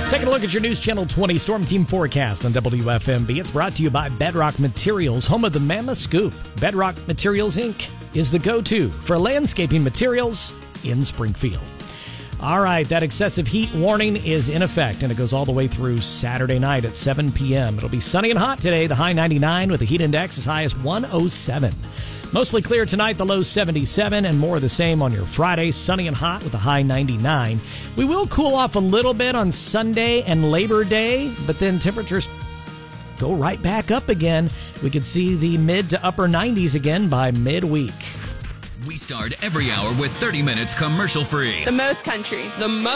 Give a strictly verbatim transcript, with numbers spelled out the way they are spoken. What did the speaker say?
Taking a look at your News Channel twenty Storm Team forecast on W F M B. It's brought to you by Bedrock Materials, home of the Mammoth Scoop. Bedrock Materials, Incorporated is the go-to for landscaping materials in Springfield. All right, that excessive heat warning is in effect, and it goes all the way through Saturday night at seven p.m. It'll be sunny and hot today, the high ninety-nine, with the heat index as high as one oh seven. Mostly clear tonight, the low seventy-seven, and more of the same on your Friday. Sunny and hot with a high ninety-nine. We will cool off a little bit on Sunday and Labor Day, but then temperatures go right back up again. We could see the mid to upper nineties again by midweek. We start every hour with thirty minutes commercial free. The most country. The most